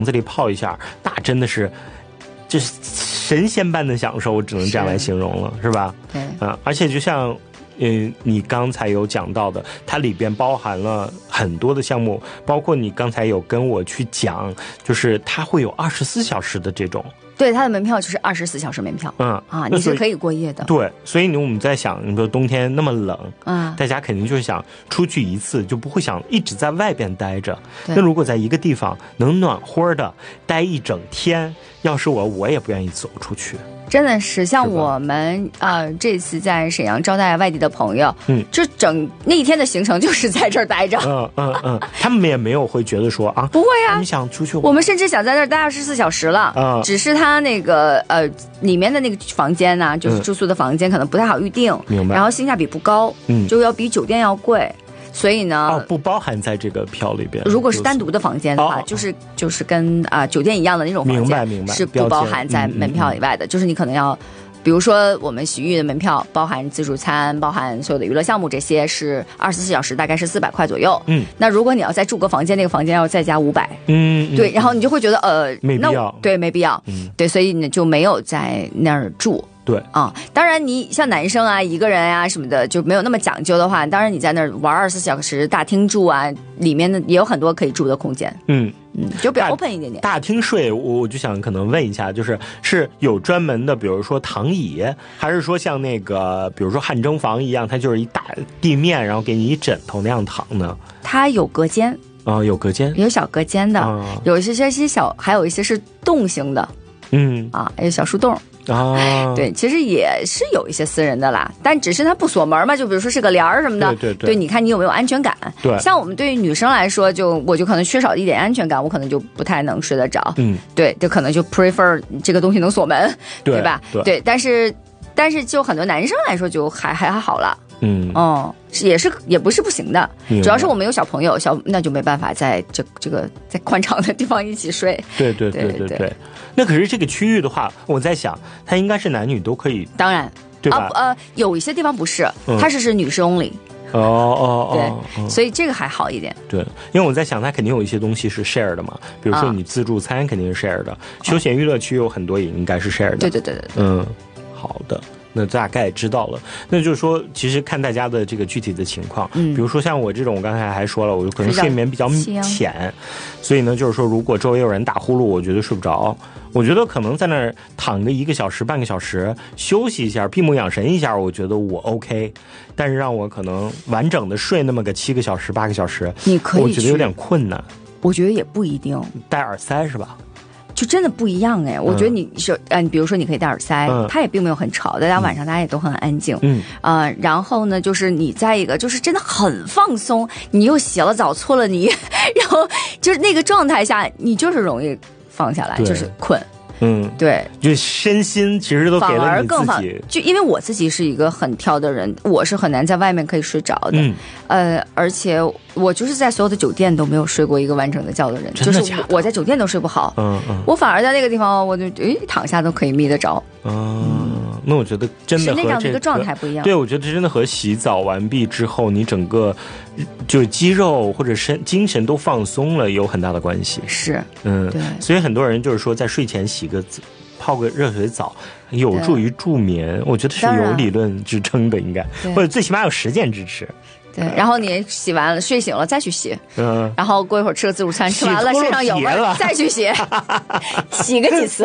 子里泡一下，那真的是就是神仙般的享受，我只能这样来形容了，是吧？ 对， 而且就像你刚才有讲到的，它里边包含了很多的项目，包括你刚才有跟我去讲，就是它会有24小时的这种。 对，它的门票就是24小时门票，你是可以过夜的。 对，所以我们在想，你说冬天那么冷，大家肯定就是想出去一次，就不会想一直在外边待着。那如果在一个地方能暖和的待一整天，要是我也不愿意走出去。 真的是像我们这次在沈阳招待外地的朋友，就那一天的行程就是在这儿待着。 他们也没有会觉得说啊， 不会啊， 你想出去玩， 我们甚至想在这儿待24小时了，只是他那个里面的那个房间呢，就是住宿的房间可能不太好预定， 明白？ 然后性价比不高，就要比酒店要贵。所以呢， 不包含在这个票里边。 如果是单独的房间的话，就是跟酒店一样的那种房间， 明白， 是不包含在门票以外的。就是你可能要，比如说我们洗浴的门票，包含自助餐，包含所有的娱乐项目，这些是24小时，大概是400块左右。那如果你要再住个房间，那个房间要再加500。对，然后你就会觉得没必要， 对，没必要。对，所以你就没有在那儿住。 对当然你像男生啊，一个人啊什么的就没有那么讲究的话，当然你在那儿玩24小时大厅住啊，里面的也有很多可以住的空间。就比较 open 一点点。 大厅睡，我就想可能问一下，是有专门的，比如说躺椅，还是说像那个比如说汗蒸房一样，它就是一大地面，然后给你一枕头那样躺呢？ 它有隔间有隔间， 有小隔间的，有一些小，还有一些是洞型的，有小树洞。对，其实也是有一些私人的啦，但只是它不锁门嘛，就比如说是个帘儿什么的。对，你看你有没有安全感？ 对， 像我们对于女生来说，我就可能缺少一点安全感，我可能就不太能睡得着。对，就可能就 prefer 这个东西能锁门，对吧？对，但是就很多男生来说就还好了。也不是不行的，主要是我们有小朋友，那就没办法在这个在宽敞的地方一起睡。 对。那可是这个区域的话，我在想，它应该是男女都可以， 当然， 对吧？ 有一些地方不是，它是女士 only。对，所以这个还好一点。 对，因为我在想，它肯定有一些东西是 share 的嘛，比如说你自助餐肯定是 share 的，休闲娱乐区有很多也应该是 share 的。 对。 好的。那大概知道了，那就是说其实看大家的这个具体的情况，比如说像我这种，我刚才还说了，我可能睡眠比较浅，所以呢就是说如果周围有人打呼噜，我觉得睡不着，我觉得可能在那儿躺个1个小时半个小时休息一下，闭目养神一下，我觉得我 OK， 但是让我可能完整的睡那么个7个小时8个小时， 你可以， 我觉得有点困难。 我觉得也不一定， 戴耳塞是吧？ 就真的不一样哎，我觉得你是比如说你可以戴耳塞，它也并没有很吵，大家晚上大家也都很安静，然后呢，就是你在一个就是真的很放松，你又洗了澡搓了泥，然后就是那个状态下，你就是容易放下来，就是困。对， 就身心其实都给了你自己。 就因为我自己是一个很挑的人，我是很难在外面可以睡着的。而且我就是在所有的酒店都没有睡过一个完整的觉的人，就是我在酒店都睡不好。我反而在那个地方，我就躺下都可以眯得着。 那我觉得真的和那样的一个状态不一样。 对，我觉得真的和洗澡完毕之后，你整个就肌肉或者精神都放松了有很大的关系。 是， 对。所以很多人就是说，在睡前泡个热水澡，有助于助眠。我觉得是有理论支撑的，应该或者最起码有实践支持。 对，然后你洗完了睡醒了再去洗，然后过一会儿吃个自助餐，吃完了身上有味再去洗，洗个几次。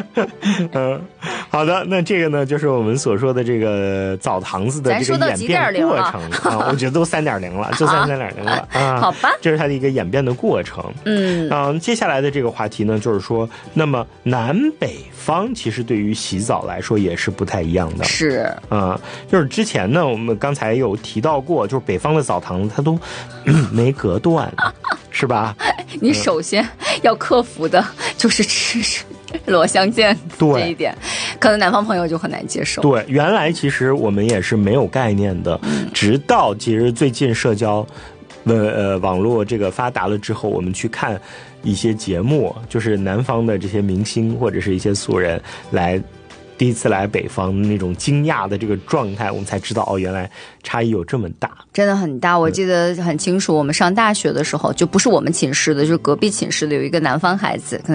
好的，那这个呢就是我们所说的这个澡堂子的这个演变过程啊，我觉得都3.0了，就算3.0了啊。 好吧， 这是它的一个演变的过程。接下来的这个话题呢，就是说，那么南北方其实对于洗澡来说也是不太一样的。 是就是之前呢，我们刚才有提到过，就是北方的澡堂它都没隔断，是吧？ 你首先要克服的就是吃裸相见这一点，可能南方朋友就很难接受。 对，原来其实我们也是没有概念的，直到其实最近社交网络这个发达了之后，我们去看一些节目，就是南方的这些明星或者是一些素人来第一次来北方那种惊讶的这个状态，我们才知道哦，原来差异有这么大， 真的很大。我记得很清楚，我们上大学的时候，就不是我们寝室的，就是隔壁寝室的有一个南方孩子，